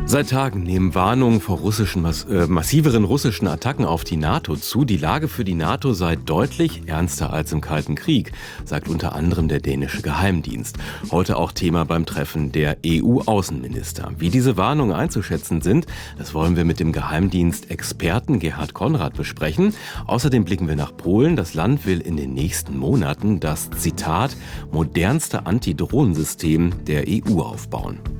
Seit Tagen nehmen Warnungen vor massiveren russischen Attacken auf die NATO zu. Die Lage für die NATO sei deutlich ernster als im Kalten Krieg, sagt unter anderem der dänische Geheimdienst. Heute auch Thema beim Treffen der EU-Außenminister. Wie diese Warnungen einzuschätzen sind, das wollen wir mit dem Geheimdienst-Experten Gerhard Konrad besprechen. Außerdem blicken wir nach Polen. Das Land will in den nächsten Monaten das, Zitat, modernste Antidrohnensystem der EU aufbauen.